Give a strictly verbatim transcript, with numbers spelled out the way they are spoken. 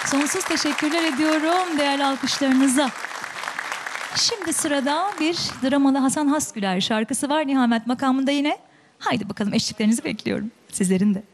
Sonsuz teşekkürler ediyorum değerli alkışlarınıza. Şimdi sırada bir dramalı Hasan Hasgüler şarkısı var Nihamet makamında yine. Haydi bakalım eşliklerinizi bekliyorum. Sizlerin de.